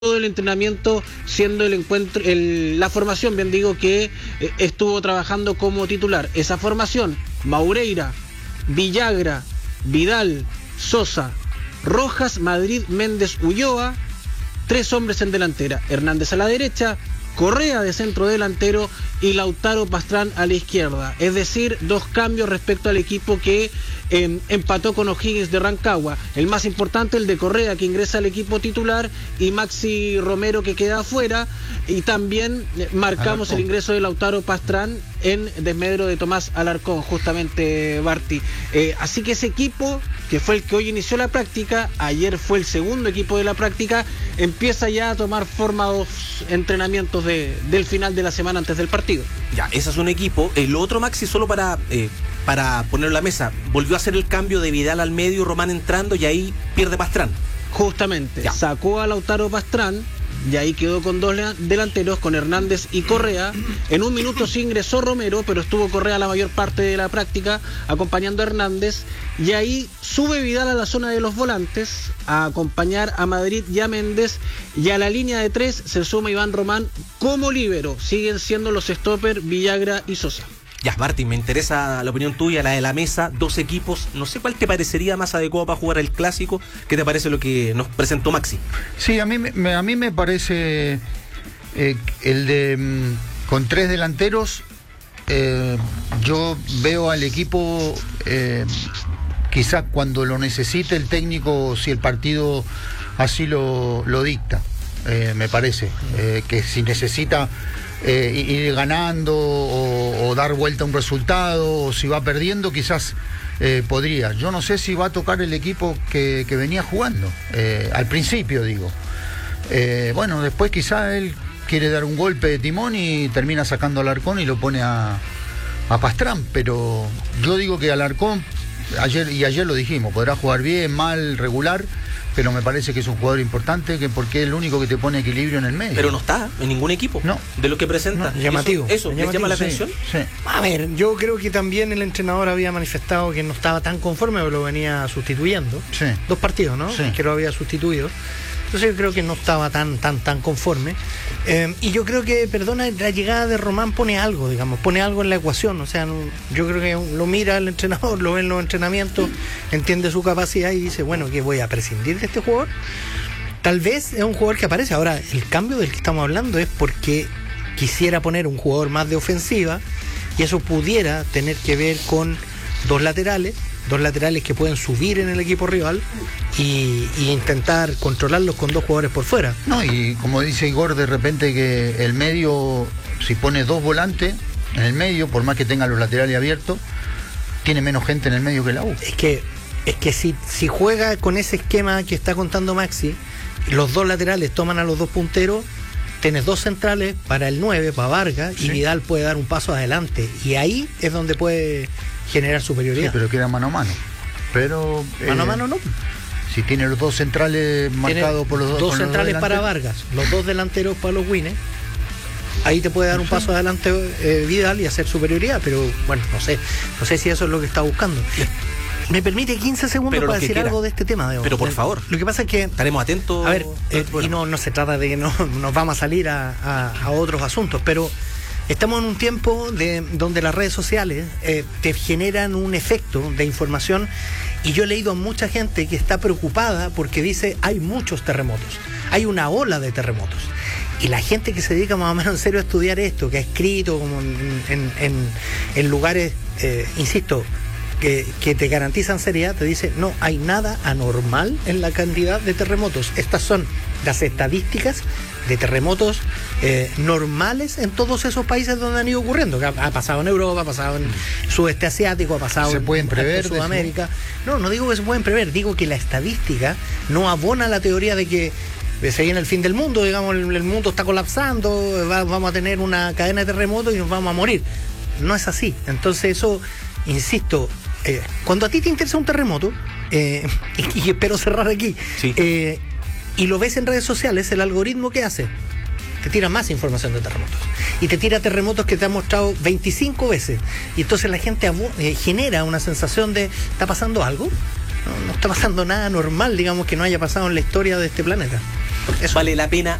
todo el entrenamiento, siendo el encuentro, la formación, bien digo, que estuvo trabajando como titular. Esa formación: Maureira, Villagra, Vidal, Sosa, Rojas, Madrid, Méndez, Ulloa, 3 hombres en delantera: Hernández a la derecha, Correa de centro delantero y Lautaro Pastrán a la izquierda. Es decir, 2 cambios respecto al equipo que empató con O'Higgins de Rancagua. El más importante, el de Correa, que ingresa al equipo titular, y Maxi Romero, que queda afuera. Y también marcamos Alarcón, el ingreso de Lautaro Pastrán en desmedro de Tomás Alarcón, justamente, Barty. Así que ese equipo, que fue el que hoy inició la práctica, ayer fue el segundo equipo de la práctica, empieza ya a tomar forma 2 entrenamientos del final de la semana antes del partido. Ya, ese es un equipo. El otro, Maxi, solo para ponerlo en la mesa, volvió a hacer el cambio de Vidal al medio, Román entrando, y ahí pierde Pastrán. Justamente, ya. Sacó a Lautaro Pastrán, y ahí quedó con 2 delanteros, con Hernández y Correa. En un minuto sí ingresó Romero, pero estuvo Correa la mayor parte de la práctica acompañando a Hernández, y ahí sube Vidal a la zona de los volantes a acompañar a Madrid y a Méndez, y a la línea de 3 se suma Iván Román como líbero. Siguen siendo los stopper Villagra y Sosa. Ya, Martín, me interesa la opinión tuya, la de la mesa, 2 equipos. No sé cuál te parecería más adecuado para jugar el clásico. ¿Qué te parece lo que nos presentó Maxi? Sí, a mí me parece el de con 3 delanteros. Yo veo al equipo quizás cuando lo necesite el técnico, si el partido así lo dicta. Me parece que si necesita ir ganando o dar vuelta a un resultado, o si va perdiendo, quizás podría. Yo no sé si va a tocar el equipo que venía jugando al principio, digo. Bueno, después quizás él quiere dar un golpe de timón y termina sacando a Alarcón y lo pone a Pastrán, pero yo digo que Alarcón, ayer lo dijimos, podrá jugar bien, mal, regular, pero me parece que es un jugador importante, porque es el único que te pone equilibrio en el medio. Pero no está en ningún equipo, no, de lo que presenta. No, llamativo. ¿Eso les llama la atención? Sí. A ver, yo creo que también el entrenador había manifestado que no estaba tan conforme, pero lo venía sustituyendo. Sí. 2 partidos, ¿no? Sí. Que lo había sustituido. Entonces yo creo que no estaba tan conforme. Y yo creo que, la llegada de Román pone algo en la ecuación. O sea, yo creo que lo mira el entrenador, lo ve en los entrenamientos, entiende su capacidad y dice, bueno, que voy a prescindir de este jugador. Tal vez es un jugador que aparece. Ahora, el cambio del que estamos hablando es porque quisiera poner un jugador más de ofensiva, y eso pudiera tener que ver con 2 laterales que pueden subir en el equipo rival y intentar controlarlos con 2 jugadores por fuera. No, y como dice Igor, de repente que el medio, si pone 2 volantes en el medio, por más que tenga los laterales abiertos, tiene menos gente en el medio que la U. Es que si juega con ese esquema que está contando Maxi, los 2 laterales toman a los 2 punteros, tienes 2 centrales para el 9, para Vargas, sí, y Vidal puede dar un paso adelante, y ahí es donde puede generar superioridad. Sí, pero queda mano a mano. Pero mano a mano no. Si tiene los 2 centrales marcados por los 2 centrales para Vargas, los 2 delanteros para los Wines, ahí te puede dar un paso adelante Vidal y hacer superioridad, pero bueno, no sé si eso es lo que está buscando. ¿Me permite 15 segundos para decir algo de este tema? Pero por favor. Lo que pasa es que estaremos atentos. A ver, y no se trata de que nos vamos a salir a otros asuntos, pero estamos en un tiempo donde las redes sociales te generan un efecto de información, y yo he leído a mucha gente que está preocupada porque dice, hay muchos terremotos, hay una ola de terremotos. Y la gente que se dedica más o menos en serio a estudiar esto, que ha escrito como en lugares, insisto, que te garantizan seriedad, te dice, no hay nada anormal en la cantidad de terremotos. Estas son las estadísticas de terremotos normales en todos esos países donde han ido ocurriendo, que ha pasado en Europa, ha pasado en sudeste asiático, ha pasado en Sudamérica. No digo que se pueden prever, digo que la estadística no abona la teoría de que se viene el fin del mundo, digamos, el mundo está colapsando, vamos a tener una cadena de terremotos y nos vamos a morir. No es así. Entonces eso, insisto, cuando a ti te interesa un terremoto, y espero cerrar aquí, sí, y lo ves en redes sociales, el algoritmo que hace, te tira más información de terremotos, y te tira terremotos que te han mostrado 25 veces, y entonces la gente genera una sensación de, ¿está pasando algo? No está pasando nada normal, digamos, que no haya pasado en la historia de este planeta. Eso. Vale la pena